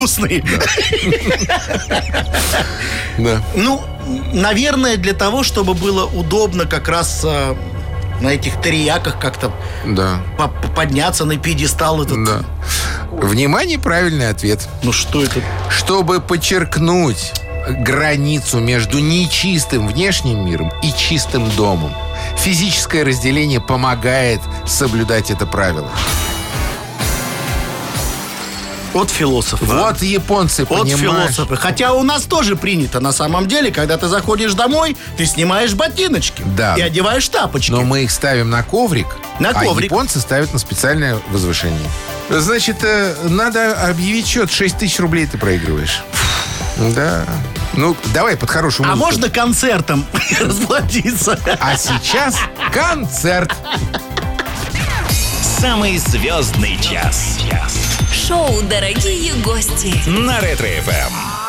вкусный. Да. Ну, наверное, для того, чтобы было удобно как раз на этих терьяках как-то подняться на пьедестал этот. Да. Внимание, правильный ответ. Ну, что это? Чтобы подчеркнуть границу между нечистым внешним миром и чистым домом, физическое разделение помогает соблюдать это правило. От философа. Вот японцы, понимаешь? От философа. Хотя у нас тоже принято, на самом деле, когда ты заходишь домой, ты снимаешь ботиночки и одеваешь тапочки. Но мы их ставим на коврик, а японцы ставят на специальное возвышение. Значит, надо объявить счет. 6 тысяч рублей ты проигрываешь. Да. Ну, давай под хорошую музыку. А можно концертом расплатиться? А сейчас концерт. Самый звездный час. Шоу «Дорогие гости» На Ретро-ФМ.